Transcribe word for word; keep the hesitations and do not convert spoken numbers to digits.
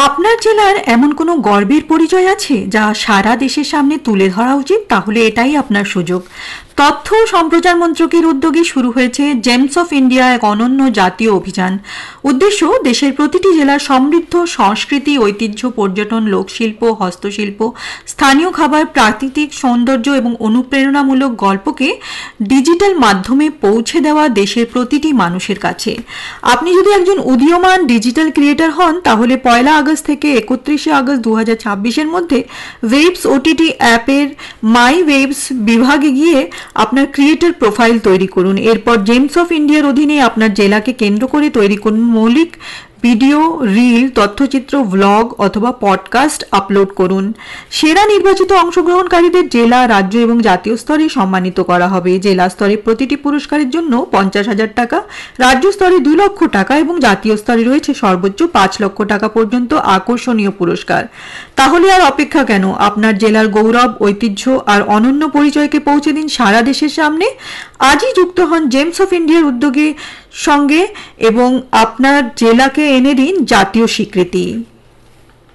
আপনার জেলার এমন কোনো গর্বের পরিচয় আছে যা সারা দেশের সামনে তুলে ধরা উচিত? তাহলে এটাই আপনার সুযোগ। তথ্য ও সম্প্রচার মন্ত্রকের উদ্যোগে শুরু হয়েছে জেমস অফ ইন্ডিয়া, এক অনন্য জাতীয় অভিযান। উদ্দেশ্য দেশের প্রতিটি জেলার সমৃদ্ধ সংস্কৃতি, ঐতিহ্য, পর্যটন, লোকশিল্প, হস্তশিল্প, স্থানীয় খাবার, প্রাকৃতিক সৌন্দর্য এবং অনুপ্রেরণামূলক গল্পকে ডিজিটাল মাধ্যমে পৌঁছে দেওয়া দেশের প্রতিটি মানুষের কাছে। আপনি যদি একজন উদীয়মান ডিজিটাল ক্রিয়েটর হন, তাহলে পয়লা আগস্ট থেকে একত্রিশে আগস্ট দু হাজার ছাব্বিশের মধ্যে ওয়েবস ওটিটি অ্যাপের মাই ওয়েবস বিভাগে গিয়ে আপনার ক্রিয়েটর প্রোফাইল তৈরি করুন। এরপর জেমস অফ ইন্ডিয়ার অধীনে আপনার জেলাকে কেন্দ্র করে তৈরি করুন মৌলিক ভিডিও, রিল, তথ্যচিত্র, ভ্লগ অথবা পডকাস্ট আপলোড করুন। সেরা নির্বাচিত অংশগ্রহণকারীদের জেলা, রাজ্য এবং জাতীয় স্তরে সম্মানিত করা হবে। জেলা স্তরে প্রতিটি পুরস্কারের জন্য পঞ্চাশ হাজার টাকা, রাজ্য স্তরে দুই লক্ষ টাকা এবং জাতীয় স্তরে রয়েছে সর্বোচ্চ পাঁচ লক্ষ টাকা পর্যন্ত আকর্ষণীয় পুরস্কার। তাহলে আর অপেক্ষা কেন? আপনার জেলার গৌরব, ঐতিহ্য আর অনন্য পরিচয়কে পৌঁছে দিন সারা দেশের সামনে। আজই যুক্ত হন জেমস অফ ইন্ডিয়ার উদ্যোগে সঙ্গে এবং আপনার জেলাকে এনে দিন জাতীয় স্বীকৃতি।